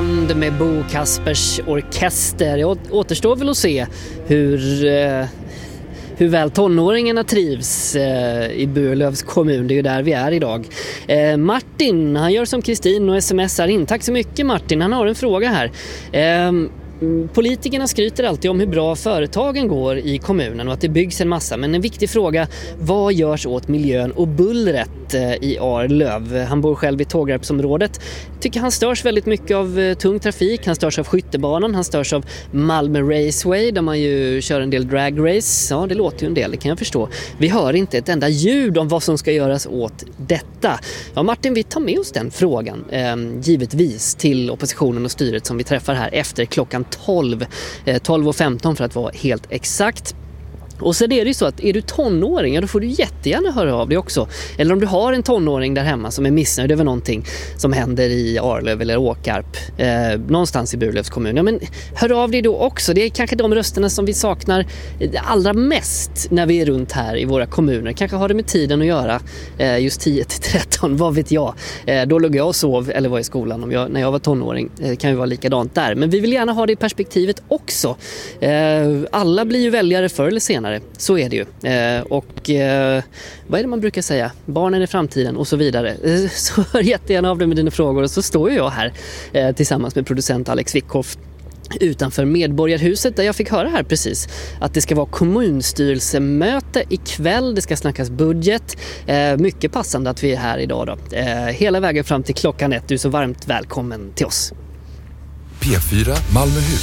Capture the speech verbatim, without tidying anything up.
band med Bo Kaspers orkester. Det återstår väl att se hur, eh, hur väl tonåringarna trivs eh, i Burlövs kommun. Det är ju där vi är idag. Eh, Martin, han gör som Kristin och smsar in. Tack så mycket Martin, han har en fråga här. Eh, Politikerna skryter alltid om hur bra företagen går i kommunen och att det byggs en massa. Men en viktig fråga, vad görs åt miljön och bullret i Arlöv? Han bor själv i Tågarpsområdet. Tycker han störs väldigt mycket av tung trafik. Han störs av skyttebanan, han störs av Malmö Raceway där man ju kör en del dragrace. Ja, det låter ju en del, det kan jag förstå. Vi hör inte ett enda ljud om vad som ska göras åt detta. Ja, Martin, vi tar med oss den frågan eh, givetvis till oppositionen och styret som vi träffar här efter klockan tolv. Eh, tolv och femton för att vara helt exakt. Och så är det ju så att är du tonåring, ja, då får du jättegärna höra av dig också. Eller om du har en tonåring där hemma som är missnöjd över någonting som händer i Arlöv eller Åkarp, eh, någonstans i Burlövs kommun. Ja, men hör av dig då också. Det är kanske de rösterna som vi saknar allra mest när vi är runt här i våra kommuner. Kanske har det med tiden att göra, eh, just tio till tretton, vad vet jag. Eh, då låg jag och sov eller var i skolan om jag, när jag var tonåring. Eh, kan ju vara likadant där. Men vi vill gärna ha det i perspektivet också. Eh, alla blir ju väljare förr eller senare. Så är det ju. Eh, och eh, vad är det man brukar säga? Barnen är framtiden och så vidare. Eh, så hör jättegärna av dig med dina frågor. Och så står jag här eh, tillsammans med producent Alex Wickhoff utanför Medborgarhuset där jag fick höra här precis att det ska vara kommunstyrelsemöte ikväll. Det ska snackas budget. Eh, mycket passande att vi är här idag då. Eh, hela vägen fram till klockan ett. Du är så varmt välkommen till oss. P fyra Malmöhus.